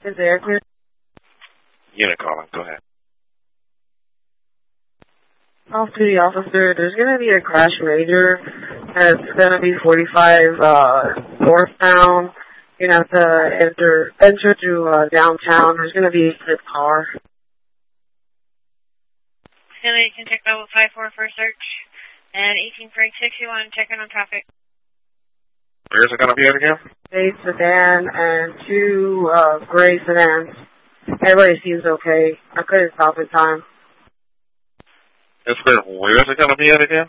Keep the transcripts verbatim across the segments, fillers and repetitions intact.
Is there clear? Unit calling. Go ahead. Off-duty officer, there's going to be a crash major. It's going to be forty-five uh, northbound. You're going to have to enter, enter through uh, downtown. There's going to be a hit car. So you can check level five four for search. And eighteen for eight six, you want to check in on traffic. Where's it going to be at again? A sedan and two uh, gray sedans. Everybody seems okay. I couldn't stop in time. It's where, where is it going to be at again?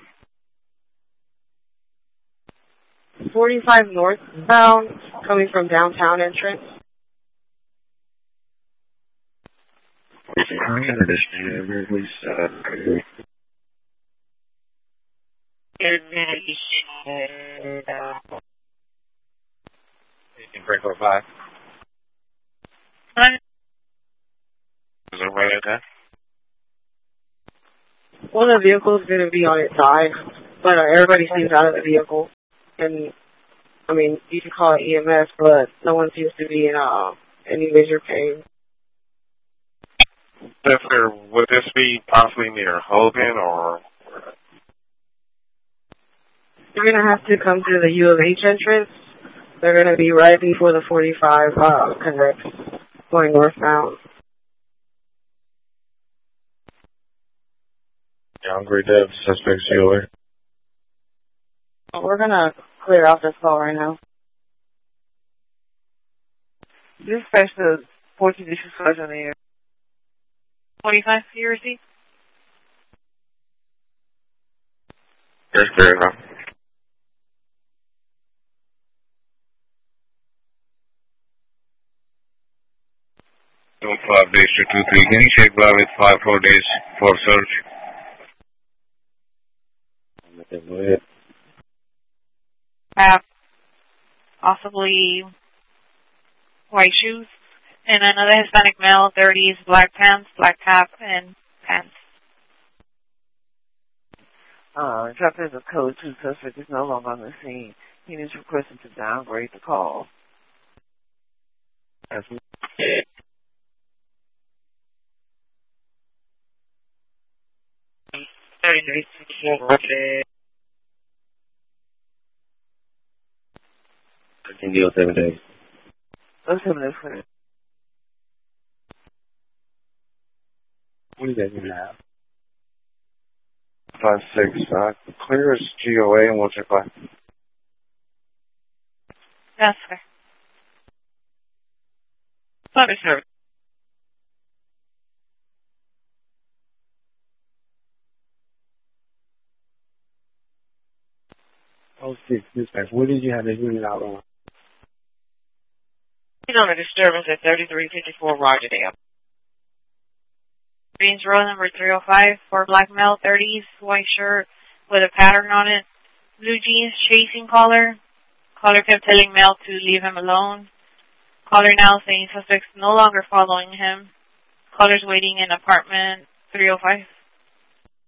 forty-five northbound, coming from downtown entrance. I understand. Where we set eighteen break over five. Is it right at that? One of the vehicles is going to be on its side, but uh, everybody seems out of the vehicle. And, I mean, you can call it E M S, but no one seems to be in uh, any major pain. Sir, would this be possibly near Hogan or? You're going to have to come through the U of H entrance. They're going to be right before the forty-five uh, connects, going northbound. Hungry Dev, suspect C O A. We're going to clear off this call right now. Dispatch the fourteen issue flash on the air. forty-five for your receipt? Yes, clear enough. Two five days to two three. Can you check by with five four days for search? Go ahead. Have possibly white shoes and another Hispanic male, thirties, black pants, black cap, and pants. Uh, Traffic is a code two suspect is no longer on the scene. He is requesting to downgrade the call. That's me. I can deal seven days. Let's have this for it. What do you guys have? Five six. Uh, clear as G O A and we'll check by. Yes, sir. Sorry, sir. Oh six dispatch. What did you have the unit out on? He's on a disturbance at thirty-three fifty-four Rogerdale. Greens row number three oh five for black male, thirties, white shirt with a pattern on it, blue jeans, chasing caller. Caller kept telling male to leave him alone. Caller now saying suspect's no longer following him. Caller's waiting in apartment three oh five.